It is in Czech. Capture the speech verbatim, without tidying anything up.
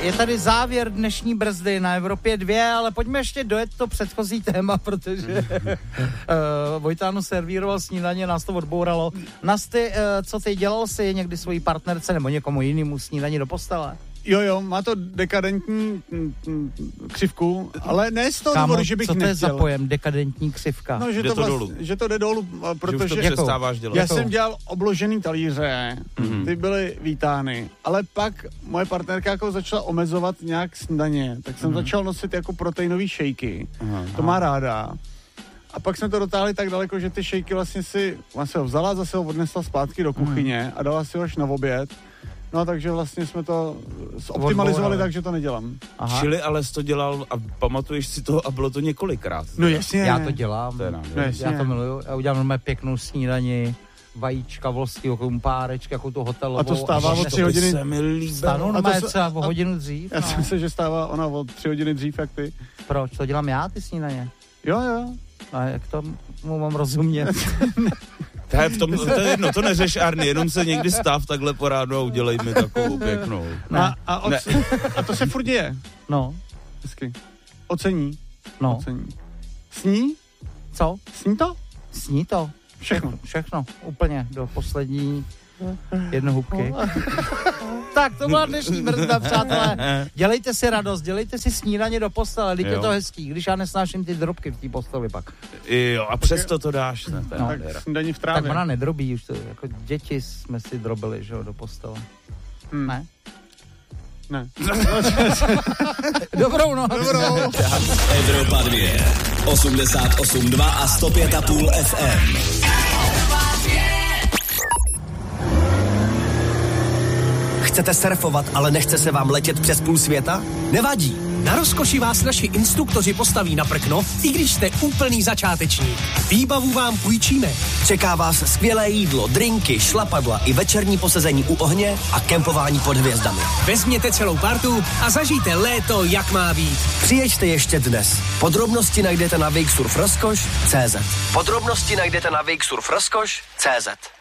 je tady závěr dnešní brzdy na Evropě dvě, ale pojďme ještě dojet to předchozí téma, protože uh, Vojtánu servíroval snídaně, nás to odbouralo. Nasty, uh, co ty, dělal jsi někdy svojí partnerce nebo někomu jinému snídaní do postele? Jo, jo, má to dekadentní m, m, křivku, ale ne z toho Kámo, důvodu, že bych co to nechtěl. je za pojem, dekadentní křivka? No, že Jde to, to vlast, dolů. že to jde dolů, protože že už to přestáváš dělat. já Jakou? jsem dělal obložený talíře, Mhm. ty byly vítány, ale pak moje partnerka jako začala omezovat nějak snídaně, tak jsem Mhm. začal nosit jako proteinový šejky, Aha. to má ráda. A pak jsme to dotáhli tak daleko, že ty šejky vlastně si, vlastně ho vzala, zase ho odnesla zpátky do kuchyně a dala si ho až na oběd. No takže vlastně jsme to zoptimalizovali Odbourali. tak, že to nedělám. Aha. Čili ale jsi to dělal a pamatuješ si to a bylo to několikrát. No jasně. Já to dělám, To je nám, No jasně. já to miluju, já udělám normálně pěknou snídani, vajíčka, volskýho kumpárečka, jako tu hotelovou. A to stává a o že tři hodiny. se mi líbilo. Stanu A to normálně se- třeba o a- hodinu dřív. Já No. si myslím, že stává ona o tři hodiny dřív, jak ty. Proč? To dělám já, ty snídaně. Jo, jo. A jak tomu mám rozumět? To je, v tom, to je jedno, to neřeš, Arny, jenom se někdy stav takhle po ránu a udělej mi takovou pěknou. Ne. A, a, od, Ne. a to se furt děje. No, Hezky. Ocení. no. Ocení. Sní? Co? Sní to? Sní to. Všechno. Všechno. Úplně do poslední jednohubky. Tak, to byla dnešní brzda, přátelé. Dělejte si radost, dělejte si snídaně do postele, teď je Jo. to hezký, když já nesnáším ty drobky v té posteli pak. Jo, a přesto to dáš. Ne, to je No. nádhera. Tak snídaní v Tak trávě. ona nedrobí, už to, jako děti jsme si drobili, že jo, do postele. Hmm. Ne? Ne. Dobrou noc. Dobrou. Evropa dvě, osmdesát osm dva a sto pět a půl F M. Chcete surfovat, ale nechce se vám letět přes půl světa? Nevadí. Na rozkoši vás naši instruktoři postaví na prkno, i když jste úplný začátečník. Výbavu vám půjčíme. Čeká vás skvělé jídlo, drinky, šlapadla i večerní posezení u ohně a kempování pod hvězdami. Vezměte celou partu a zažijte léto, jak má být. Přijeďte ještě dnes. Podrobnosti najdete na wakesurf rozkoš tečka cé zet. Podrobnosti najdete na wakesurf rozkoš tečka cé zet.